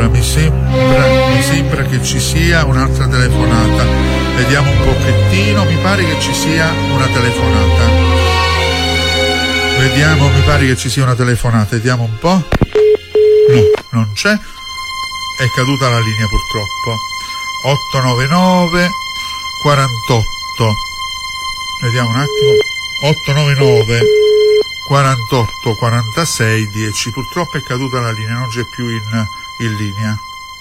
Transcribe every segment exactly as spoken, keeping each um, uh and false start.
Allora, mi sembra, mi sembra che ci sia un'altra telefonata. Vediamo un pochettino, mi pare che ci sia una telefonata. Vediamo, mi pare che ci sia una telefonata, vediamo un po'. No, non c'è. È caduta la linea purtroppo. otto nove nove quarantotto. Vediamo un attimo. otto nove nove quarantotto quarantasei dieci. Purtroppo è caduta la linea, non c'è più in, in linea.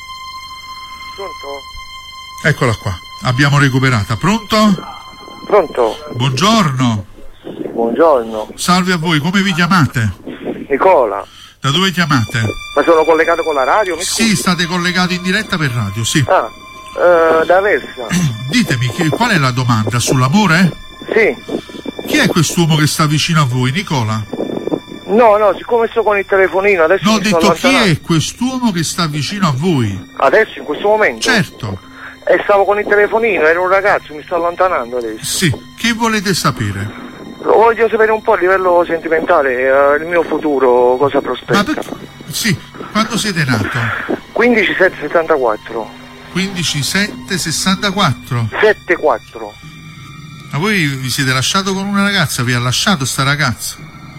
Pronto? Eccola qua, abbiamo recuperata. Pronto? Pronto? Buongiorno. Buongiorno. Salve a voi, come vi chiamate? Nicola. Da dove chiamate? Ma sono collegato con la radio? Mi Sì, scusi? state collegati in diretta per radio, sì. Ah, eh, da Versa. Ditemi, che, qual è la domanda? Sull'amore? Sì. Chi è quest'uomo che sta vicino a voi, Nicola? No, no, siccome sto con il telefonino adesso No, ho mi sto detto chi allontanando. è quest'uomo che sta vicino a voi? Adesso, in questo momento? Certo. E stavo con il telefonino, ero un ragazzo, mi sto allontanando adesso. Sì, che volete sapere? Voglio sapere un po' a livello sentimentale, eh, il mio futuro, cosa Ma prospetta. per... Sì, quando siete nato? quindici sette settantaquattro. quindici sette sessantaquattro. sette quattro. Ma voi vi siete lasciato con una ragazza? Vi ha lasciato sta ragazza?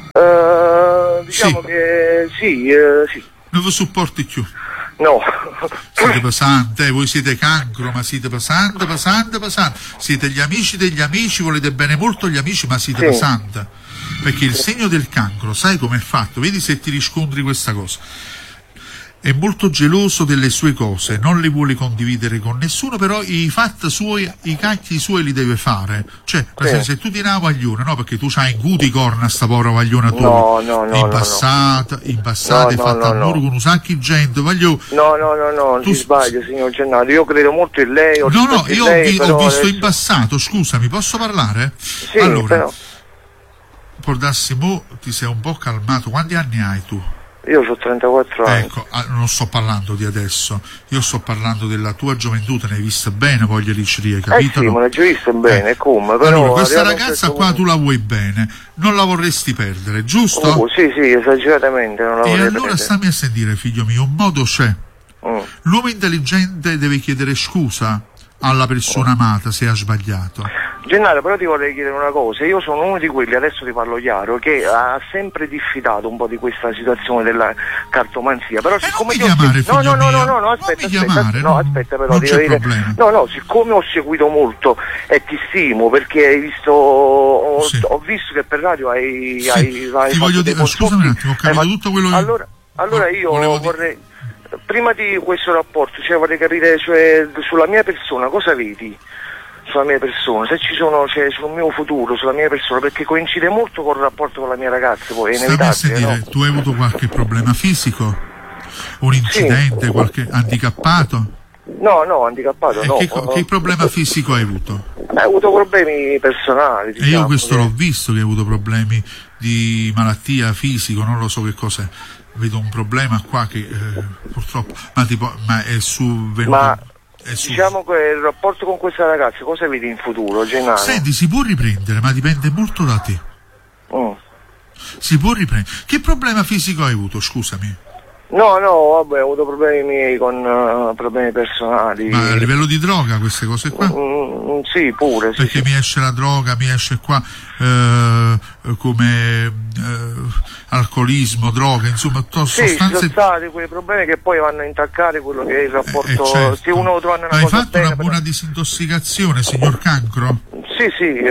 Eh, diciamo Sì. che sì, eh, sì. Non vi supporti più. No. Siete pesante, eh, voi siete cancro, ma siete pesante, pesante, pesante. Siete gli amici degli amici, volete bene molto gli amici, ma siete Sì. pesante. Perché il segno del cancro, sai com'è fatto? Vedi se ti riscontri questa cosa. È molto geloso delle sue cose, non le vuole condividere con nessuno, però i fatti suoi, i cacchi suoi li deve fare. Cioè, per Sì. esempio, se tu ti una vaglione, no? Perché tu c'hai in cuti corna sta povera vagliona tua. No, no, no, In no, passata, in passata No, hai no, fatto no, al muro no. con un sacco di gente, voglio... No, no, no, no, Tu- si sbaglia, signor Gennaro. Io credo molto in lei. Ho No, no, rispetto in io ho, lei, vi- ho però visto adesso- in passato, scusami, posso parlare? Sì, allora, però può darsi, mo ti sei un po' calmato. Quanti anni hai tu? io ho trentaquattro anni. Ecco, ah, non sto parlando di adesso, io sto parlando della tua gioventù, te ne hai vista bene, voglio dicerie, Eh capito? sì, me l'ho già visto bene, Eh. come, però... Allora, questa arrivato a un ragazza certo qua punto- tu la vuoi bene, non la vorresti perdere, giusto? Oh, sì, sì, esageratamente, non la E vorrei allora prendere. stammi a sentire, figlio mio, un modo c'è. Mm. L'uomo intelligente deve chiedere scusa alla persona amata se ha sbagliato. Gennaro, però ti vorrei chiedere una cosa, io sono uno di quelli, adesso ti parlo chiaro, che ha sempre diffidato un po' di questa situazione della cartomanzia, però Eh, non siccome mi io ho chiamare, se- no, figlio no, no, mio. no, no, no, Non aspetta, mi aspetta, chiamare, no, non- aspetta però, non ti c'è devo dire- problema. no, no, siccome ho seguito molto e ti stimo perché hai visto, ho, Sì. ho visto che per radio hai, Sì, hai, hai ti fatto voglio dei dire, scusami un consulti, attimo, ho hai capito fatto- tutto quello che... Allora, allora io volevo dire- vorrei, prima di questo rapporto, cioè vorrei capire, cioè, sulla mia persona, cosa vedi? Sulla mia persona, se ci sono, cioè, sul mio futuro, sulla mia persona, perché coincide molto col rapporto con la mia ragazza, poi è Stammi a inevitabile, sentire, no? tu hai avuto qualche problema fisico? Un incidente, qualche handicappato? No, no, handicappato E no. che, co- no. che problema fisico hai avuto? Hai avuto problemi personali, E diciamo, io questo che- l'ho visto che hai avuto problemi di malattia fisico, non lo so che cos'è. Vedo un problema qua che eh, purtroppo, ma, tipo, ma è su venuto, Ma è su- diciamo che il rapporto con questa ragazza, cosa vedi in futuro, Gennaro? Senti, si può riprendere, ma dipende molto da te. Mm. Si può riprendere. Che problema fisico hai avuto, scusami? No, no, vabbè, ho avuto problemi miei con uh, problemi personali. Ma a livello di droga, queste cose qua? Mm, sì, pure, sì, Perché sì. mi esce la droga, mi esce qua eh, come eh, alcolismo, droga, insomma, to- Sì, ci sostanze... sono stati quei problemi che poi vanno a intaccare quello che è il rapporto, Eh, certo. se uno trova una Ma hai cosa fatto bene, una però- buona disintossicazione, signor Cancro? Sì, sì, eh,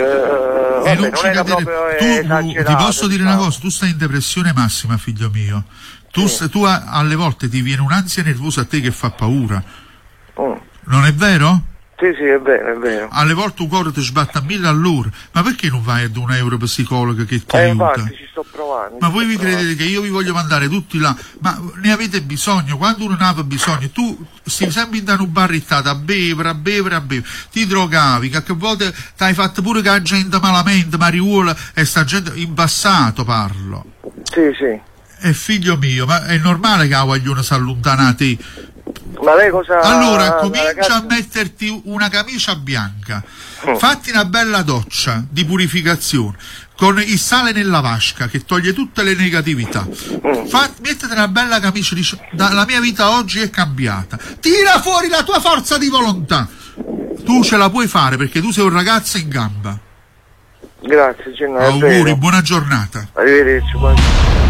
E vabbè, non non ci era cadere- proprio tu, esagerato. ti posso dire una diciamo. cosa, tu stai in depressione massima, figlio mio. Tu, Sì. st- tu a- alle volte ti viene un'ansia nervosa a te che fa paura. Mm. Non è vero? Sì, sì, è vero, è vero. Alle volte il cuore ti sbatte a mille all'ora. Ma perché non vai ad un europsicologo che ti Eh, aiuta? infatti, ci sto provando. Ma ci voi sto vi provando. credete che io vi voglio mandare tutti là? Ma ne avete bisogno? Quando uno ne aveva bisogno, tu stai sempre in una barrittata a bevere, a bevere, a bevere. Ti drogavi, che a volte ti hai fatto pure che la gente malamente, mariuola, e sta gente in passato parlo. Sì, sì. E figlio mio, ma è normale che la guagliona si allontana da te Ma lei cosa... Allora, comincia ragazza... a metterti una camicia bianca, mm. fatti una bella doccia di purificazione, con il sale nella vasca che toglie tutte le negatività. Mm. Fa, mettete una bella camicia, dice, la mia vita oggi è cambiata. Tira fuori la tua forza di volontà. Tu ce la puoi fare perché tu sei un ragazzo in gamba. Grazie, Gennaro. Auguri, buona giornata. Arrivederci. Buona...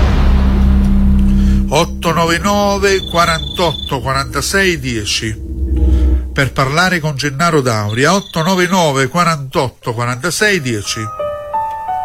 otto nove nove quarantotto quarantasei dieci per parlare con Gennaro Dauria. otto nove nove quarantotto quarantasei dieci.